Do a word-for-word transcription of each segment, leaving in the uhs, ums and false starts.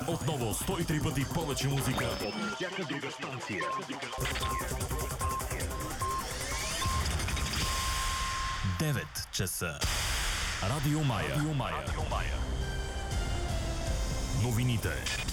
Отново сто и три пъти повече музика от всяка друга станция. девет часа. Радио Мая. Радио Мая. Радио Мая. Новините.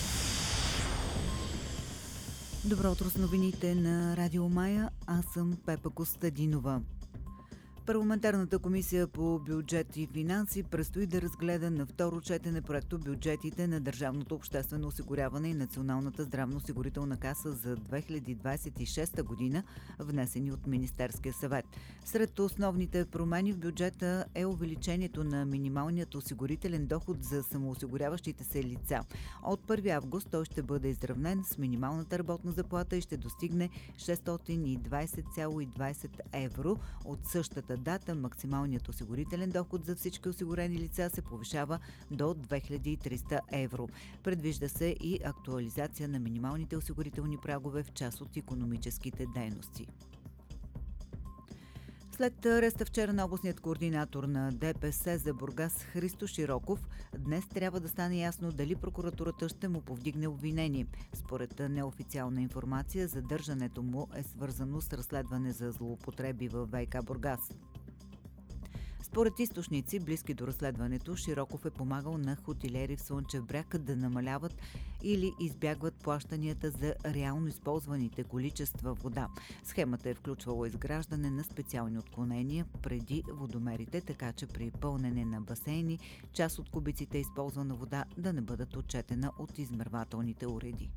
Добро утро с новините на Радио Мая. Аз съм Пепа Костадинова. Парламентарната комисия по бюджет и финанси предстои да разгледа на второ четене проекто бюджетите на Държавното обществено осигуряване и Националната здравноосигурителна каса за две хиляди двадесет и шеста година, внесени от Министерския съвет. Сред основните промени в бюджета е увеличението на минималният осигурителен доход за самоосигуряващите се лица. От първи август той ще бъде изравнен с минималната работна заплата и ще достигне шестстотин и двадесет цяло и двадесет евро. От същата дата максималният осигурителен доход за всички осигурени лица се повишава до две хиляди и триста евро. Предвижда се и актуализация на минималните осигурителни прагове в част от икономическите дейности. След ареста вчера на областният координатор на ДПС за Бургас Христо Широков, днес трябва да стане ясно дали прокуратурата ще му повдигне обвинение. Според неофициална информация, задържането му е свързано с разследване за злоупотреби във ВиК Бургас. Според източници, близки до разследването, Широков е помагал на хотелиери в Слънчев бряг да намаляват или избягват плащанията за реално използваните количества вода. Схемата е включвала изграждане на специални отклонения преди водомерите, така че при пълнене на басейни част от кубиците използвана вода да не бъдат отчетена от измервателните уреди.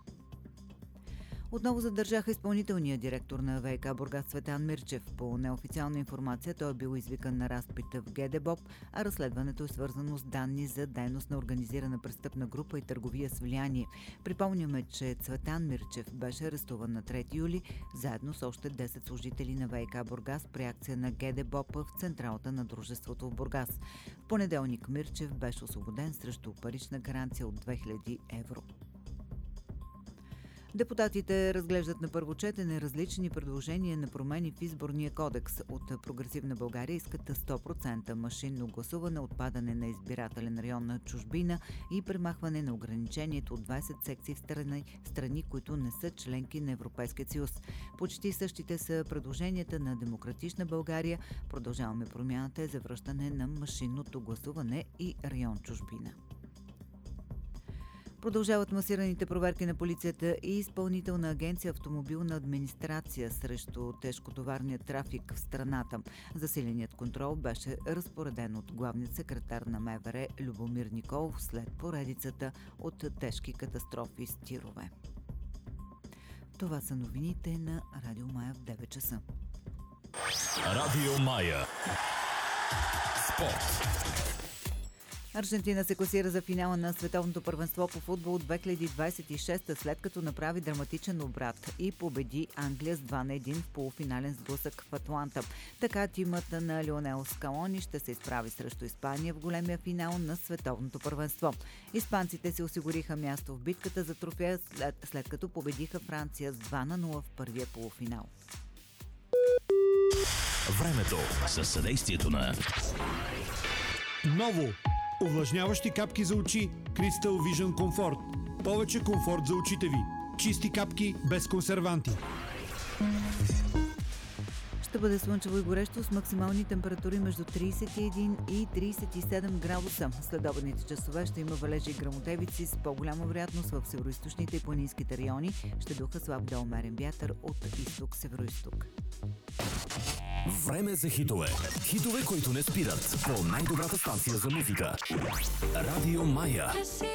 Отново задържаха изпълнителния директор на ВиК Бургас Цветан Мирчев. По неофициална информация той е бил извикан на разпит в ГДБОП, а разследването е свързано с данни за дейност на организирана престъпна група и търговия с влияние. Припомняме, че Цветан Мирчев беше арестуван на трети юли, заедно с още десет служители на ВиК Бургас при акция на ГДБОП в централата на дружеството в Бургас. В понеделник Мирчев беше освободен срещу парична гаранция от две хиляди евро. Депутатите разглеждат на първо четене различни предложения на промени в изборния кодекс. От Прогресивна България искат сто процента машинно гласуване, отпадане на избирателен район на чужбина и премахване на ограничението от двадесет секции в страни, страни, които не са членки на Европейския съюз. Почти същите са предложенията на Демократична България. Продължаваме промяната е за връщане на машинното гласуване и район чужбина. Продължават масираните проверки на полицията и Изпълнителна агенция автомобилна администрация срещу тежкотоварния трафик в страната. Засиленият контрол беше разпореден от главният секретар на МВР Любомир Николов след поредицата от тежки катастрофи с тирове. Това са новините на Радио Мая в девет часа. Радио Мая. Спорт. Аржентина се класира за финала на Световното първенство по футбол две хиляди двадесет и шеста, след като направи драматичен обрат и победи Англия с два на един в полуфинален сблъсък в Атланта. Така тимът на Лионел Скалони ще се изправи срещу Испания в големия финал на Световното първенство. Испанците се осигуриха място в битката за трофея, след, след като победиха Франция с два на нула в първия полуфинал. Времето със съдействието на Ново! Увлажняващи капки за очи Crystal Vision Comfort. Повече комфорт за очите ви. Чисти капки без консерванти. Ще бъде слънчево и горещо с максимални температури между тридесет и един и тридесет и седем градуса. Следобедните часове ще има валежи и гръмотевици с по-голяма вероятност в североизточните и планинските райони. Ще духа слаб до умерен вятър от изток-североизток. Време за хитове. Хитове, които не спират по най-добрата станция за музика. Радио Мая.